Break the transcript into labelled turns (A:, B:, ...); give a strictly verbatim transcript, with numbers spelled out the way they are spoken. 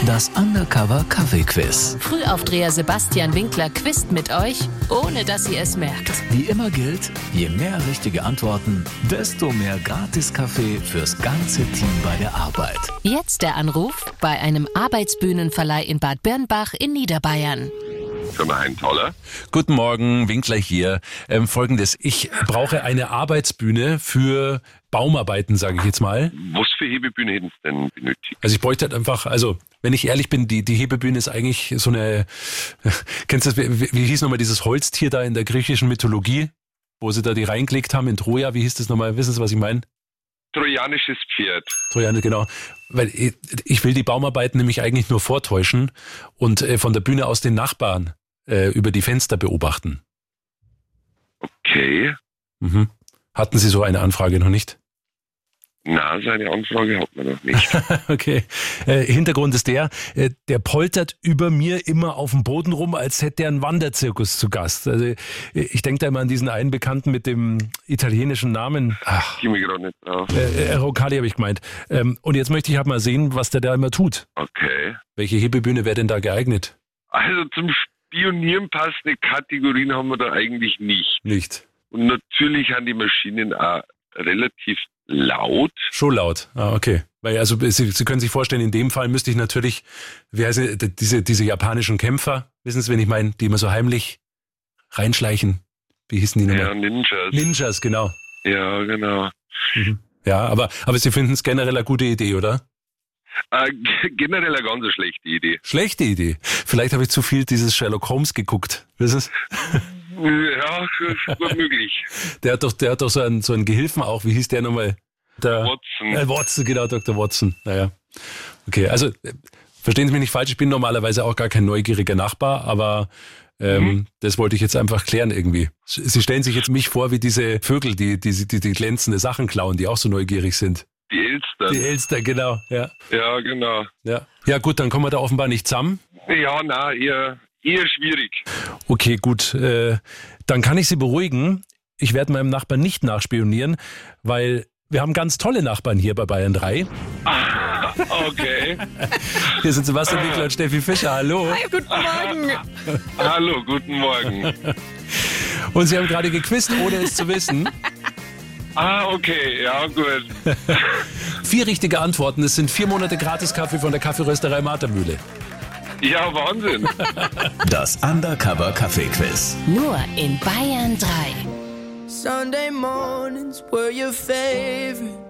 A: Das Undercover Kaffee-Quiz.
B: Frühaufdreher Sebastian Winkler quizt mit euch, ohne dass ihr es merkt.
A: Wie immer gilt, je mehr richtige Antworten, desto mehr Gratis-Kaffee fürs ganze Team bei der Arbeit.
B: Jetzt der Anruf bei einem Arbeitsbühnenverleih in Bad Birnbach in Niederbayern.
C: Firma Heintaler.
D: Guten Morgen, Winkler hier. Ähm, Folgendes, ich brauche eine Arbeitsbühne für Baumarbeiten, sage ich jetzt mal.
C: Was für Hebebühne hätten Sie denn benötigt?
D: Also ich bräuchte halt einfach, also wenn ich ehrlich bin, die, die Hebebühne ist eigentlich so eine, kennst du das, wie, wie hieß nochmal dieses Holztier da in der griechischen Mythologie, wo sie da die reingelegt haben in Troja, wie hieß das nochmal, wissen Sie, was ich meine?
C: Trojanisches Pferd.
D: Trojaner, genau. Weil ich, ich will die Baumarbeiten nämlich eigentlich nur vortäuschen und äh, von der Bühne aus den Nachbarn äh, über die Fenster beobachten.
C: Okay.
D: Mhm. Hatten Sie so eine Anfrage noch nicht?
C: Na, so eine Anfrage hat man noch nicht.
D: Okay. Äh, Hintergrund ist der, äh, der poltert über mir immer auf dem Boden rum, als hätte er einen Wanderzirkus zu Gast. Also äh, ich denke da immer an diesen einen Bekannten mit dem italienischen Namen. Ach,
C: Ich komme gerade nicht drauf.
D: äh, Roncalli habe ich gemeint. Ähm, und jetzt möchte ich halt mal sehen, was der da immer tut.
C: Okay.
D: Welche Hebebühne wäre denn da geeignet?
C: Also zum Spionieren passende Kategorien haben wir da eigentlich nicht.
D: Nicht.
C: Und natürlich haben die Maschinen auch relativ laut.
D: Schon laut. Ah, okay. Weil also Sie, Sie können sich vorstellen, in dem Fall müsste ich natürlich, wie heißt es, diese, diese japanischen Kämpfer, wissen Sie, wen ich meine, die immer so heimlich reinschleichen. Wie hießen die nochmal?
C: Ja, Ninjas.
D: Ninjas, genau.
C: Ja, genau.
D: Mhm. Ja, aber, aber Sie finden es generell eine gute Idee, oder?
C: Äh, g- generell eine ganz schlechte Idee.
D: Schlechte Idee. Vielleicht habe ich zu viel dieses Sherlock Holmes geguckt. Wissen Sie?
C: Ja, gut möglich.
D: Der hat doch, der hat doch so einen, so einen Gehilfen auch. Wie hieß der nochmal? Der,
C: Watson.
D: Äh, Watson, genau, Doktor Watson. Naja. Okay, also äh, verstehen Sie mich nicht falsch, ich bin normalerweise auch gar kein neugieriger Nachbar, aber ähm,
C: Mhm.
D: das wollte ich jetzt einfach klären irgendwie. Sie stellen sich jetzt mich vor wie diese Vögel, die, die, die, die glänzende Sachen klauen, die auch so neugierig sind.
C: Die Elster.
D: Die Elster, genau, ja.
C: Ja, genau.
D: Ja, ja gut, dann kommen wir da offenbar nicht zusammen.
C: Ja, na, eher, eher schwierig.
D: Okay, gut. Äh, dann kann ich Sie beruhigen. Ich werde meinem Nachbarn nicht nachspionieren, weil wir haben ganz tolle Nachbarn hier bei Bayern drei.
C: Okay.
D: Hier sind Sebastian Winkler und Steffi Fischer. Hallo.
B: Hi, guten Morgen.
C: Hallo, guten Morgen.
D: Und Sie haben gerade gequizt, ohne es zu wissen.
C: Ah, okay, ja, gut.
D: Vier richtige Antworten. Es sind vier Monate Gratis-Kaffee von der Kaffeerösterei Martermühle.
C: Ja, Wahnsinn.
A: Das Undercover Kaffee-Quiz.
B: Nur in Bayern drei.
E: Sunday mornings were your favorite.